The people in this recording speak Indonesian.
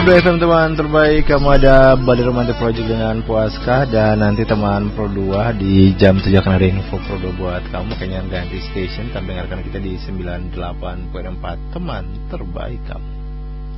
Blue FM teman terbaik. Kamu ada Bali Romantic Project dengan Puaska. Dan nanti teman Pro 2 di jam 7 akan ada info Pro 2 buat kamu. Kayaknya ganti station, tapi dengarkan kita di 98.4. Teman terbaik kamu.